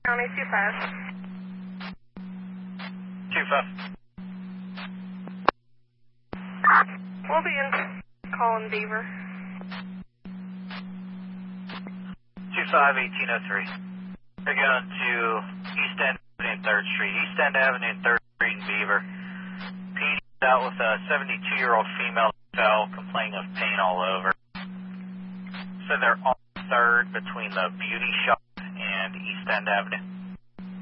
County 25. 25. We'll be in calling Beaver. 25-1803. We're going to East End Avenue and 3rd Street. East End Avenue and 3rd Street in Beaver. Pete out with a 72-year-old female fell complaining of pain all over. So they're on 3rd between the beauty shop and East End Avenue.